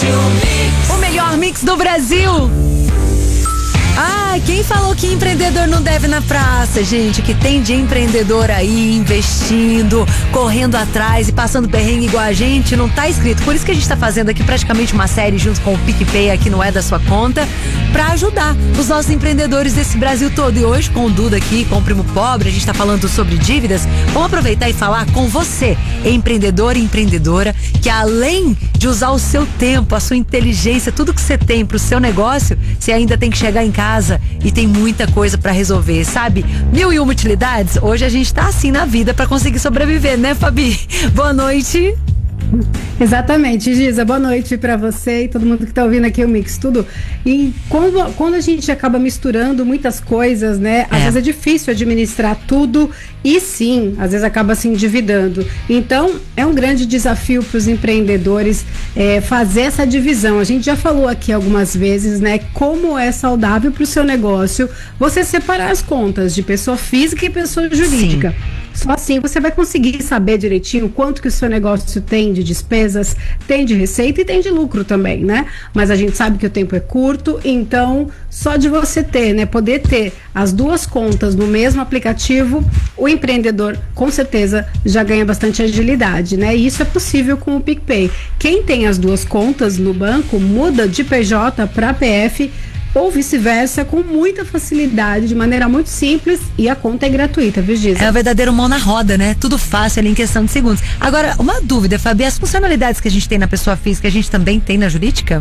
O melhor mix do Brasil. Ah, quem falou que empreendedor não deve na praça, gente? Que tem de empreendedor aí investindo, correndo atrás e passando perrengue igual a gente, não tá escrito. Por isso que a gente tá fazendo aqui praticamente uma série junto com o PicPay aqui no É da Sua Conta, pra ajudar os nossos empreendedores desse Brasil todo. E hoje com o Duda aqui, com o Primo Pobre, a gente tá falando sobre dívidas. Vamos aproveitar e falar com você, empreendedor e empreendedora, que além de usar o seu tempo, a sua inteligência, tudo que você tem pro seu negócio, você ainda tem que chegar em casa e tem muita coisa pra resolver, sabe? 1001 utilidades. Hoje a gente tá assim na vida pra conseguir sobreviver, né, Fabi? Boa noite. Exatamente, Giza, boa noite pra você e todo mundo que tá ouvindo aqui o Mix Tudo. E quando a gente acaba misturando muitas coisas, né, às vezes é difícil administrar tudo e sim, às vezes acaba se endividando. Então, é um grande desafio pros empreendedores fazer essa divisão. A gente já falou aqui algumas vezes, né, como é saudável pro seu negócio você separar as contas de pessoa física e pessoa jurídica. Sim. Só assim você vai conseguir saber direitinho quanto que o seu negócio tem de despesas, tem de receita e tem de lucro também, né? Mas a gente sabe que o tempo é curto, então só de você ter, né, poder ter as duas contas no mesmo aplicativo, o empreendedor com certeza já ganha bastante agilidade, né? E isso é possível com o PicPay. Quem tem as duas contas no banco muda de PJ para PF ou vice-versa, com muita facilidade, de maneira muito simples, e a conta é gratuita, viu, Giza? É o verdadeiro mão na roda, né? Tudo fácil ali em questão de segundos. Agora, uma dúvida, Fabi, as funcionalidades que a gente tem na pessoa física, a gente também tem na jurídica?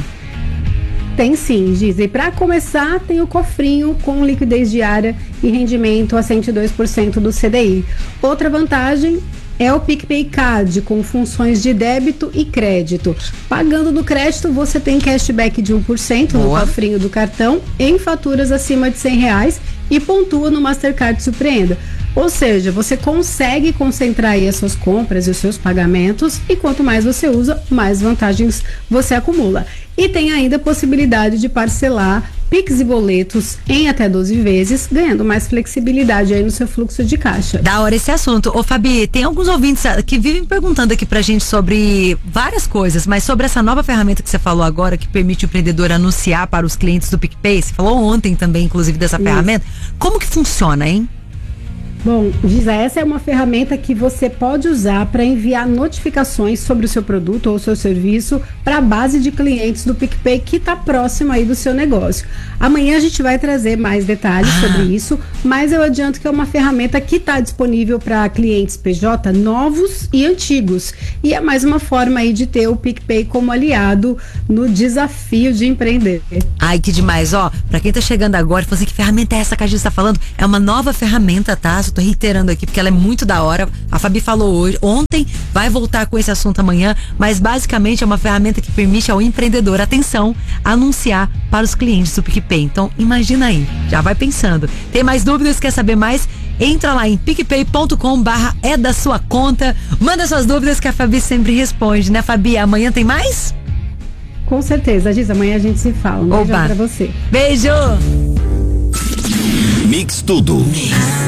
Tem sim, Giza. E para começar, tem o cofrinho com liquidez diária e rendimento a 102% do CDI. Outra vantagem é o PicPay Card, com funções de débito e crédito. Pagando no crédito, você tem cashback de 1% no cofrinho do cartão em faturas acima de R$100 e pontua no Mastercard Surpreenda. Ou seja, você consegue concentrar aí as suas compras e os seus pagamentos, e quanto mais você usa, mais vantagens você acumula. E tem ainda a possibilidade de parcelar Pix e boletos em até 12 vezes, ganhando mais flexibilidade aí no seu fluxo de caixa. Da hora esse assunto. Ô, Fabi, tem alguns ouvintes que vivem perguntando aqui pra gente sobre várias coisas, mas sobre essa nova ferramenta que você falou agora, que permite o empreendedor anunciar para os clientes do PicPay. Você falou ontem também, inclusive, dessa ferramenta. Como que funciona, hein? Bom, Giza, essa é uma ferramenta que você pode usar para enviar notificações sobre o seu produto ou o seu serviço para a base de clientes do PicPay que está próxima aí do seu negócio. Amanhã a gente vai trazer mais detalhes sobre isso, mas eu adianto que é uma ferramenta que está disponível para clientes PJ novos e antigos. E é mais uma forma aí de ter o PicPay como aliado no desafio de empreender. Ai, que demais, ó. Para quem tá chegando agora e falando assim, que ferramenta é essa que a gente tá falando? É uma nova ferramenta, tá? Tô reiterando aqui porque ela é muito da hora. A Fabi falou hoje, ontem, vai voltar com esse assunto amanhã, mas basicamente é uma ferramenta que permite ao empreendedor, atenção, anunciar para os clientes do PicPay. Então, imagina aí, já vai pensando. Tem mais dúvidas, quer saber mais? Entra lá em picpay.com/é da sua conta, manda suas dúvidas que a Fabi sempre responde, né, Fabi? Amanhã tem mais? Com certeza, Giz, amanhã a gente se fala. Um beijão pra você. Beijo! Mix Tudo.